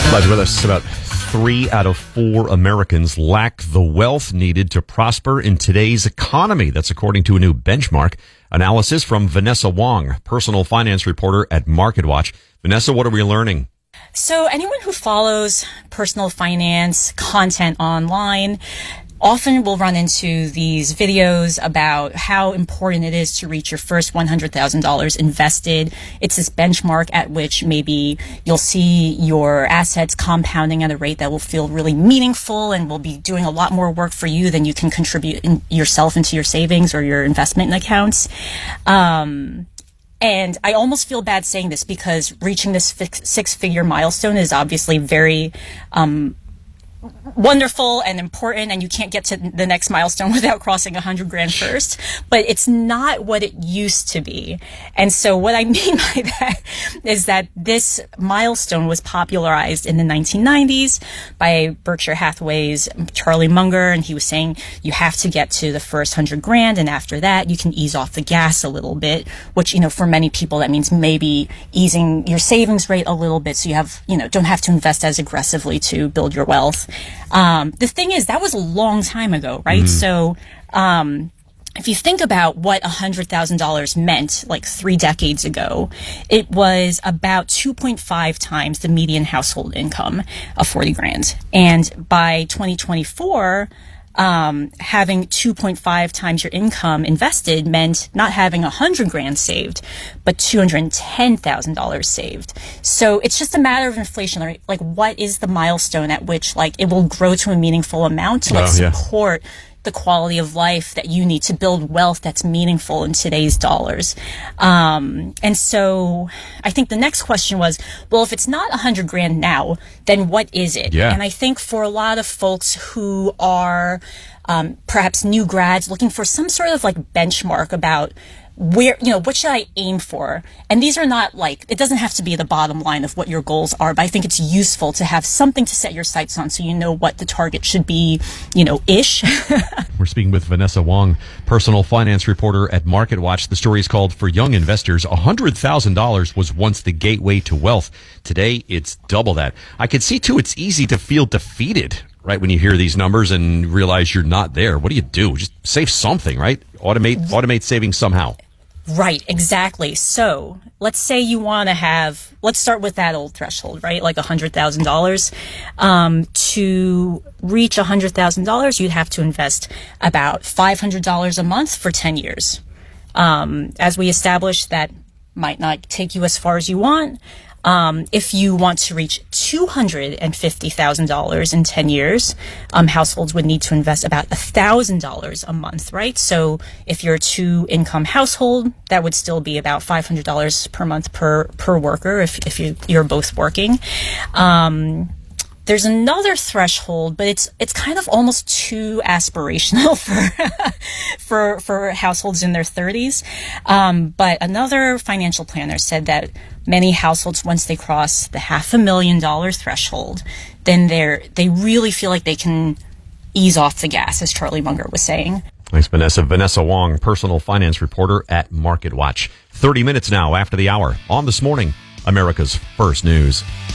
Glad you're with us. About 3 out of 4 Americans lack the wealth needed to prosper in today's economy. That's according to a new benchmark analysis from Vanessa Wong, personal finance reporter at MarketWatch. Vanessa, what are we learning? So anyone who follows personal finance content online often will run into these videos about how important it is to reach your first $100,000 invested. It's this benchmark at which maybe you'll see your assets compounding at a rate that will feel really meaningful and will be doing a lot more work for you than you can contribute yourself into your savings or your investment accounts. And I almost feel bad saying this because reaching this six-figure milestone is obviously very wonderful and important, and you can't get to the next milestone without crossing 100 grand first, but it's not what it used to be. And so what I mean by that is that this milestone was popularized in the 1990s by Berkshire Hathaway's Charlie Munger, and he was saying you have to get to the first 100 grand, and after that you can ease off the gas a little bit, which, you know, for many people that means maybe easing your savings rate a little bit so you have, you know, don't have to invest as aggressively to build your wealth. The thing is, that was a long time ago, right? So, if you think about what $100,000 meant like 3 decades ago, it was about 2.5 times the median household income of 40 grand. And by 2024, having 2.5 times your income invested meant not having 100 grand saved, but $210,000 saved. So it's just a matter of inflation. Like, what is the milestone at which, like, it will grow to a meaningful amount to, like, support the quality of life that you need to build wealth that's meaningful in today's dollars. And so I think the next question was, well, if it's not 100 grand now, then what is it? Yeah. And I think for a lot of folks who are perhaps new grads looking for some sort of like benchmark about where, you know, what should I aim for? And these are not like, it doesn't have to be the bottom line of what your goals are, but I think it's useful to have something to set your sights on so you know what the target should be, you know, ish. We're speaking with Vanessa Wong, personal finance reporter at MarketWatch. The story is called For Young Investors. $100,000 was once the gateway to wealth. Today, it's double that. I can see, too, it's easy to feel defeated, right, when you hear these numbers and realize you're not there. What do you do? Just save something, right? Automate saving somehow. Right, exactly. So let's say you want to have, let's start with that old threshold, right? Like $100,000. To reach $100,000, you'd have to invest about $500 a month for 10 years. As we established, that might not take you as far as you want. If you want to reach $250,000 in 10 years, households would need to invest about $1,000 a month, right? So if you're a 2-income household, that would still be about $500 per month per worker if you're both working. There's another threshold, but it's kind of almost too aspirational for households in their 30s. But another financial planner said that many households, once they cross the $500,000 threshold, then they really feel like they can ease off the gas, as Charlie Munger was saying. Thanks, Vanessa. Vanessa Wong, personal finance reporter at MarketWatch. 30 minutes now after the hour on This Morning, America's First News.